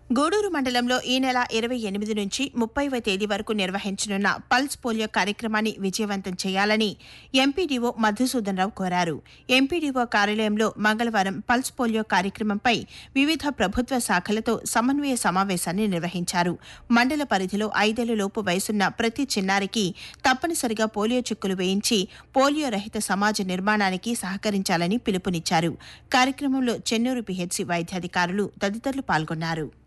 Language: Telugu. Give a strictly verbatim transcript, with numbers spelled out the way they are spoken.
గూడూరు మండలంలో ఈ నెల ఇరవై ఎనిమిది నుంచి ముప్పైవ తేదీ వరకు నిర్వహించనున్న పల్స్ పోలియో కార్యక్రమాన్ని విజయవంతం చేయాలని ఎంపీడీఓ మధుసూదన్ రావు కోరారు. ఎంపీడీఓ కార్యాలయంలో మంగళవారం పల్స్ పోలియో కార్యక్రమంపై వివిధ ప్రభుత్వ శాఖలతో సమన్వయ సమావేశాన్ని నిర్వహించారు. మండల పరిధిలో ఐదేళ్లలోపు వయసున్న ప్రతి చిన్నారికి తప్పనిసరిగా పోలియో చుక్కులు వేయించి పోలియో రహిత సమాజ నిర్మాణానికి సహకరించాలని పిలుపునిచ్చారు. కార్యక్రమంలో చెన్నూరు పీహెచ్సీ వైద్యాధికారులు తదితరులు పాల్గొన్నారు.